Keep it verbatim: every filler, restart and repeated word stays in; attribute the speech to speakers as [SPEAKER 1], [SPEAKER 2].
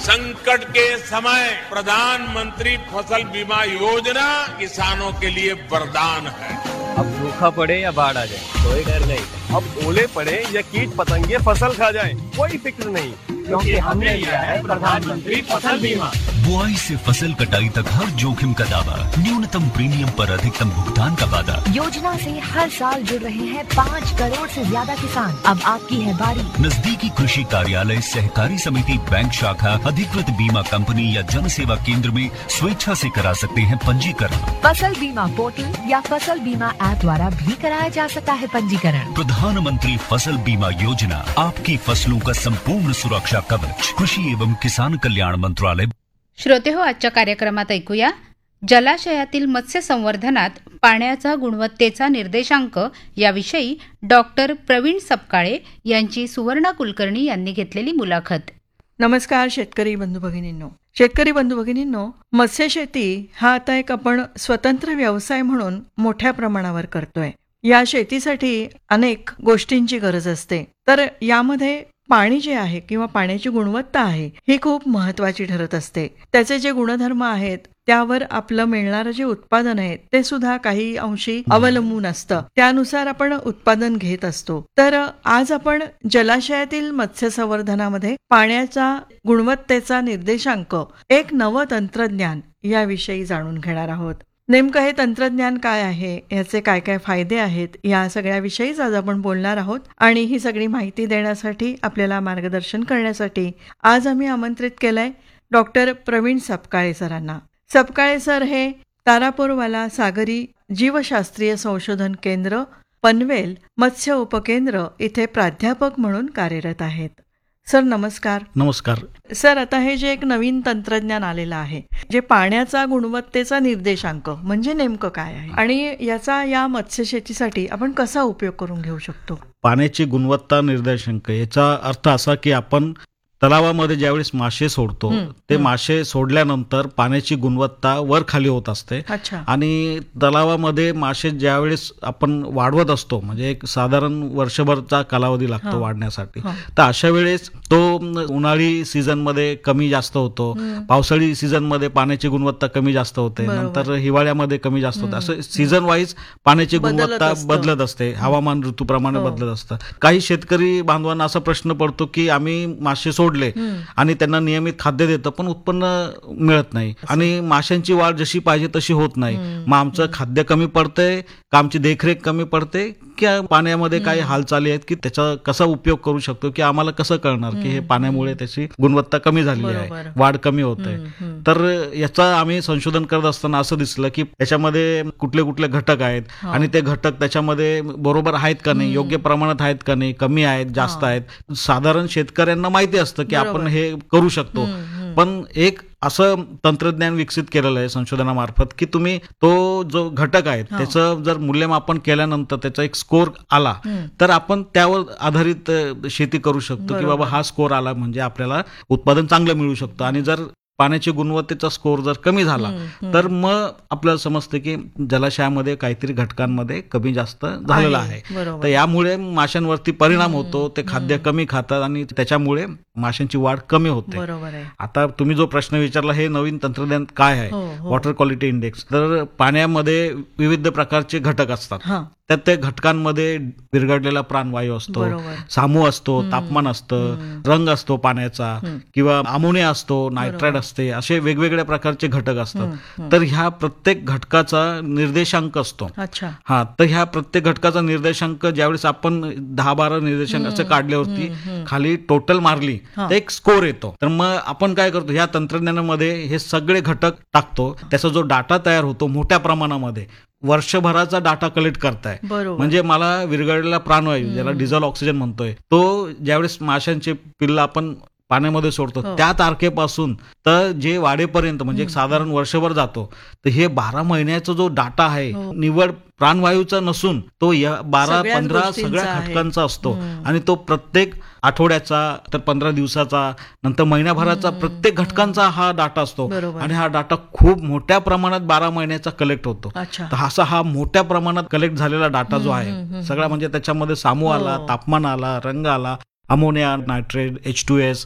[SPEAKER 1] संकट के समय प्रधानमंत्री फसल बीमा योजना किसानों के लिए वरदान है।
[SPEAKER 2] अब सूखा पड़े या बाढ़ आ जाए कोई डर नहीं।
[SPEAKER 3] अब ओले पड़े या कीट पतंगे फसल खा जाए कोई फिक्र नहीं,
[SPEAKER 2] क्योंकि हमने लिया है प्रधानमंत्री फसल बीमा।
[SPEAKER 4] बुआई से फसल कटाई तक हर जोखिम का दावा, न्यूनतम प्रीमियम पर अधिकतम भुगतान का वादा।
[SPEAKER 5] योजना से हर साल जुड़ रहे हैं पाँच करोड़ से ज्यादा किसान। अब आपकी है बारी।
[SPEAKER 4] नजदीकी कृषि कार्यालय, सहकारी समिति, बैंक शाखा, अधिकृत बीमा कंपनी या जन सेवा केंद्र में स्वेच्छा से करा सकते हैं पंजीकरण।
[SPEAKER 5] फसल बीमा पोर्टल या फसल बीमा ऐप द्वारा भी कराया जा सकता है पंजीकरण।
[SPEAKER 4] प्रधानमंत्री फसल बीमा योजना, आपकी फसलों का संपूर्ण सुरक्षा कवच। कृषि एवं किसान कल्याण मंत्रालय।
[SPEAKER 6] श्रोते हो, आजच्या कार्यक्रमात ऐकूया जलाशयातील मत्स्य संवर्धनात पाण्याचा गुणवत्तेचा निर्देशांक याविषयी डॉक्टर प्रवीण सपकाळे यांची सुवर्णा कुलकर्णी यांनी घेतलेली मुलाखत.
[SPEAKER 7] नमस्कार शेतकरी बंधू भगिनींनो. शेतकरी बंधू भगिनींनो, मत्स्यशेती हा आता एक आपण स्वतंत्र व्यवसाय म्हणून मोठ्या प्रमाणावर करतोय. या शेतीसाठी अनेक गोष्टींची गरज असते. तर यामध्ये पाणी जे आहे किंवा पाण्याची गुणवत्ता आहे ही खूप महत्वाची ठरत असते. त्याचे जे गुणधर्म आहेत त्यावर आपलं मिळणारं जे उत्पादन आहे ते सुद्धा काही अंशी अवलंबून असतं. त्यानुसार आपण उत्पादन घेत असतो. तर आज आपण जलाशयातील मत्स्य संवर्धनामध्ये पाण्याचा गुणवत्तेचा निर्देशांक, एक नवं तंत्रज्ञान याविषयी जाणून घेणार आहोत. नेमकं हे तंत्रज्ञान काय आहे, याचे काय काय फायदे आहेत, या सगळ्याविषयीच आज आपण बोलणार आहोत. आणि ही सगळी माहिती देण्यासाठी, आपल्याला मार्गदर्शन करण्यासाठी आज आम्ही आमंत्रित केलंय डॉक्टर प्रवीण सपकाळे सरांना. सपकाळे सर हे तारापूरवाला सागरी जीवशास्त्रीय संशोधन केंद्र, पनवेल मत्स्य उपकेंद्र इथे प्राध्यापक म्हणून कार्यरत आहेत. सर नमस्कार.
[SPEAKER 8] नमस्कार
[SPEAKER 7] सर, आता हे जे एक नवीन तंत्रज्ञान आलेलं आहे, जे पाण्याचा गुणवत्तेचा निर्देशांक म्हणजे नेमकं काय आहे आणि याचा या मत्स्यशेतीसाठी आपण कसा उपयोग करून घेऊ शकतो?
[SPEAKER 8] पाण्याची गुणवत्ता निर्देशांक याचा अर्थ असा की आपण तलावामध्ये ज्यावेळेस मासे सोडतो ते मासे सोडल्यानंतर पाण्याची गुणवत्ता वर खाली होत असते. आणि तलावामध्ये मासे ज्यावेळेस आपण वाढवत असतो, म्हणजे एक साधारण वर्षभरचा कालावधी लागतो वाढण्यासाठी, तर अशा वेळेस तो उन्हाळी सीझन मध्ये कमी जास्त होतो, पावसाळी सीझन मध्ये पाण्याची गुणवत्ता कमी जास्त होते, नंतर हिवाळ्यामध्ये कमी जास्त होते. असं सीझन वाईज पाण्याची गुणवत्ता बदलत असते, हवामान ऋतूप्रमाणे बदलत असतं. काही शेतकरी बांधवांना असा प्रश्न पडतो की आम्ही मासे सोडले आणि त्यांना नियमित खाद्य देतं पण उत्पन्न मिळत नाही आणि माशांची वाढ जशी पाहिजे तशी होत नाही. मग आमचं खाद्य कमी पडतंय का, आमची देखरेख कमी पडते, की पाण्यामध्ये काही हालचाली आहेत की त्याचा कसा उपयोग करू शकतो, की आम्हाला कसं कळणार की हे पाण्यामुळे त्याची गुणवत्ता कमी झालेली आहे, वाढ कमी होत आहे. तर याचा आम्ही संशोधन करत असताना असं दिसलं की याच्यामध्ये कुठले कुठले घटक आहेत आणि ते घटक त्याच्यामध्ये बरोबर आहेत का नाही, योग्य प्रमाणात आहेत का नाही, कमी आहेत, जास्त आहेत. साधारण शेतकऱ्यांना माहिती असतं की आपण हे करू शकतो, पण एक असं तंत्रज्ञान विकसित केलेलं आहे संशोधनामार्फत की तुम्ही तो जो घटक आहे त्याचं जर मूल्यमापन केल्यानंतर त्याचा एक स्कोर आला तर आपण त्यावर आधारित शेती करू शकतो की बाबा हा स्कोर आला म्हणजे आपल्याला उत्पादन चांगलं मिळू शकतं. आणि जर पाण्याची गुणवत्तेचा स्कोर जर कमी झाला तर मग आपल्याला समजतं की जलाशयामध्ये काहीतरी घटकांमध्ये कमी जास्त झालेला आहे. तर यामुळे माशांवरती परिणाम होतो, ते खाद्य कमी खातात आणि त्याच्यामुळे माशांची वाढ कमी होते. आता तुम्ही जो प्रश्न विचारला, हे नवीन तंत्रज्ञान काय आहे, वॉटर क्वालिटी इंडेक्स, तर पाण्यामध्ये विविध प्रकारचे घटक असतात. त्यात त्या घटकांमध्ये विरघळलेला प्राणवायू असतो, सामू असतो, तापमान असतं, रंग असतो पाण्याचा, किंवा अमोनिया असतो, नायट्राइड असते, असे वेगवेगळ्या प्रकारचे घटक असतात. तर ह्या प्रत्येक घटकाचा निर्देशांक असतो. हा तर ह्या प्रत्येक घटकाचा निर्देशांक ज्यावेळेस आपण दहा बारा निर्देशांक असं काढल्यावरती खाली टोटल मारली तर एक स्कोर येतो. तर मग आपण काय करतो, ह्या तंत्रज्ञानामध्ये हे सगळे घटक टाकतो, त्याचा जो डाटा तयार होतो मोठ्या प्रमाणामध्ये वर्षभराचा डाटा कलेक्ट करताय. म्हणजे मला विरघळलेला प्राणवायू, ज्याला डिझेल ऑक्सिजन म्हणतोय, तो ज्यावेळेस माशांचे पिल्ल आपण पाण्यामध्ये सोडतो त्या तारखेपासून तर जे वाढेपर्यंत म्हणजे एक साधारण वर्षभर जातो, तर हे बारा महिन्याचा जो डाटा आहे निवड प्राणवायूचा नसून तो या बारा पंधरा सगळ्या घटकांचा असतो. आणि तो प्रत्येक आठवड्याचा, तर पंधरा दिवसाचा, नंतर महिन्याभराचा प्रत्येक घटकांचा हा डाटा असतो. आणि हा डाटा खूप मोठ्या प्रमाणात बारा महिन्याचा कलेक्ट होतो. तर असा हा मोठ्या प्रमाणात कलेक्ट झालेला डाटा जो आहे सगळा, म्हणजे त्याच्यामध्ये सामू आला, तापमान आला, रंग आला, ammonia, nitrate, H two S,